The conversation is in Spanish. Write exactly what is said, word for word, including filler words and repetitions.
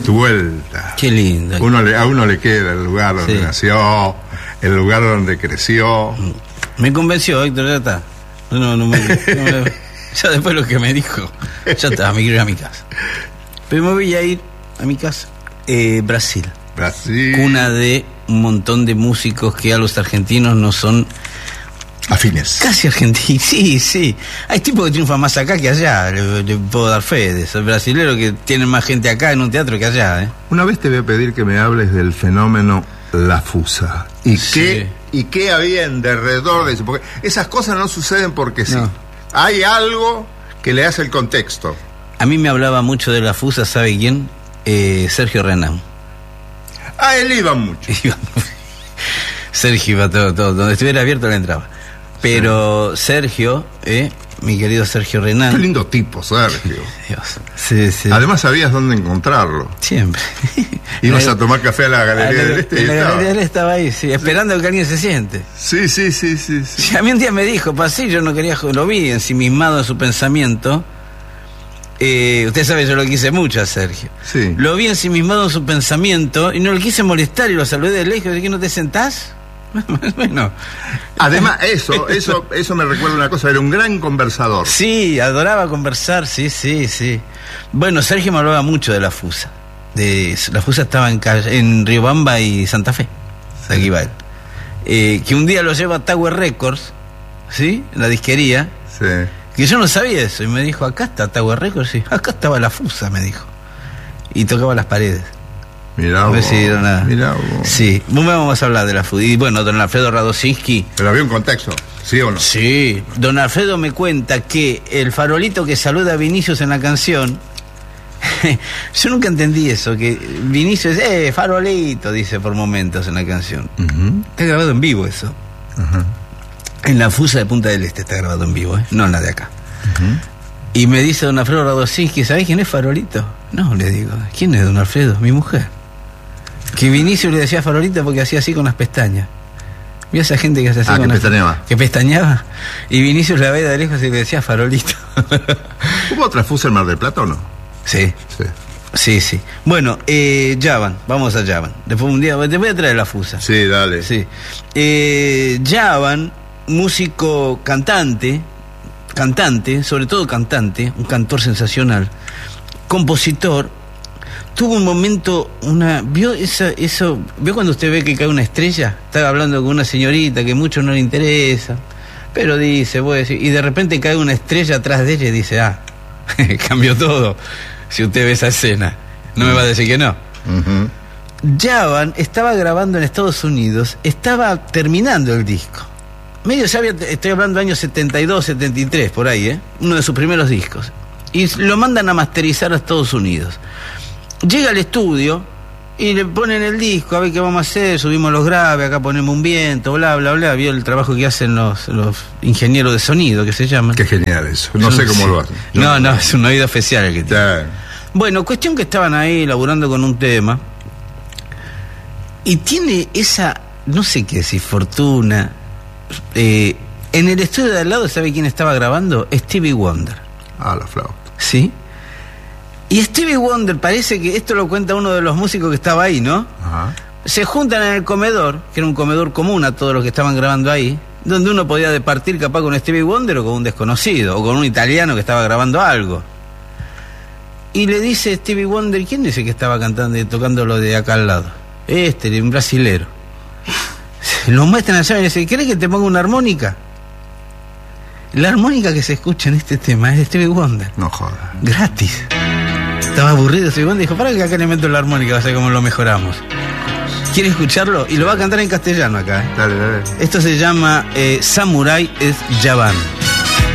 tu vuelta. Qué lindo. Uno le, a uno le queda el lugar donde sí. nació, el lugar donde creció. Me convenció, Héctor, ya está. No, no me, no me, ya después lo que me dijo, ya está, me quiero ir a mi casa. Pero me voy a ir a mi casa. Eh, Brasil. Brasil. Cuna de un montón de músicos que a los argentinos no son afines. Casi argentinos, sí, sí. Hay tipos que triunfan más acá que allá, le, le puedo dar fe de eso. Brasileros que tienen más gente acá en un teatro que allá, ¿eh? Una vez te voy a pedir que me hables del fenómeno La Fusa. ¿Y sí. qué y qué había en derredor de eso? Porque esas cosas no suceden porque sí. No. Hay algo que le hace el contexto. A mí me hablaba mucho de La Fusa, ¿sabe quién? Eh, Sergio Renán. Ah, él iba mucho. Sergio iba todo, todo. Donde estuviera abierto le entraba. Pero sí. Sergio, eh, mi querido Sergio Renán. Qué lindo tipo, Sergio. Dios. Sí, sí. Además sabías dónde encontrarlo. Siempre. Ibas a tomar café a la Galería a la, del Este. En la Galería del Este estaba ahí, sí, esperando sí. que alguien se siente. Sí, sí, sí, sí, sí. sí. A mí un día me dijo, pasé, yo no quería, lo vi ensimismado en su pensamiento. Eh, usted sabe, yo lo quise mucho a Sergio. Sí. Lo vi ensimismado en su pensamiento y no lo quise molestar y lo saludé de lejos. ¿De qué no te sentás? Bueno. Además, eso, eso, eso me recuerda una cosa, era un gran conversador. Sí, adoraba conversar, sí, sí, sí. Bueno, Sergio me hablaba mucho de La Fusa. De, La Fusa estaba en, en Riobamba y Santa Fe. Sí. Aquí va él. Eh, que un día lo lleva a Tower Records, ¿sí? La disquería. Sí. Que yo no sabía eso. Y me dijo, acá está Tower Records, sí. Acá estaba La Fusa, me dijo. Y tocaba las paredes. Mirá vos, sí, una... mirá vos. Sí, vamos a hablar de La Fusa. Y bueno, don Alfredo Radosinski. Pero había un contexto, ¿sí o no? Sí, don Alfredo me cuenta que el farolito que saluda a Vinicius en la canción, yo nunca entendí eso, que Vinicius, eh, farolito, dice por momentos en la canción. Uh-huh. Está grabado en vivo eso. Uh-huh. En La Fusa de Punta del Este está grabado en vivo, ¿eh? No en la de acá. Uh-huh. Y me dice don Alfredo Radosinski, ¿sabés quién es Farolito? No, le digo, ¿quién es don Alfredo? Mi mujer. Que Vinicius le decía Farolito porque hacía así con las pestañas. ¿Vio esa gente que hace así ah, con que las pestañeaba? Que pestañeaba. Y Vinicius la veía de lejos y le decía Farolito. ¿Hubo otra Fusa en Mar del Plata o no? Sí. Sí. Sí, sí. Bueno, eh, Yavan, vamos a Yavan. Después un día, te voy a traer La Fusa. Sí, dale. Sí. Eh, Yavan, músico cantante, cantante, sobre todo cantante, un cantor sensacional, compositor. Tuvo un momento, una vio esa, eso, vio cuando usted ve que cae una estrella, está hablando con una señorita que mucho no le interesa, pero dice, voy a decir, y de repente cae una estrella atrás de ella y dice, ah, cambió todo. Si usted ve esa escena, no me va a decir que no. Uh-huh. Yavan estaba grabando en Estados Unidos, estaba terminando el disco. Medio ya había, estoy hablando de años setenta y dos, setenta y tres, por ahí, ¿eh? Uno de sus primeros discos. Y lo mandan a masterizar a Estados Unidos. Llega al estudio y le ponen el disco, a ver qué vamos a hacer, subimos los graves, acá ponemos un viento, bla, bla, bla. Vio el trabajo que hacen los, los ingenieros de sonido, que se llaman. Qué genial eso, no sé cómo lo hacen. No, no, no, es un oído especial el que tiene. Bueno, cuestión que estaban ahí laburando con un tema y tiene esa, no sé qué decir, fortuna. Eh, en el estudio de al lado, ¿sabe quién estaba grabando? Stevie Wonder. Ah, la flauta. ¿Sí? Y Stevie Wonder, parece que esto lo cuenta uno de los músicos que estaba ahí, ¿no? Ajá. Se juntan en el comedor, que era un comedor común a todos los que estaban grabando ahí, donde uno podía departir capaz con Stevie Wonder o con un desconocido, o con un italiano que estaba grabando algo. Y le dice Stevie Wonder, ¿quién dice que estaba cantando y tocando lo de acá al lado? Este, un brasilero. Lo muestran allá y le dicen, ¿querés que te ponga una armónica? La armónica que se escucha en este tema es de Stevie Wonder. No jodas. Gratis. Estaba aburrido Stevie Wonder y dijo, para que acá le meto la armónica, va a ser como lo mejoramos. ¿Quiere escucharlo? Y lo va a cantar en castellano acá, ¿eh? Dale, dale. Esto se llama eh, Samurai es Yavan.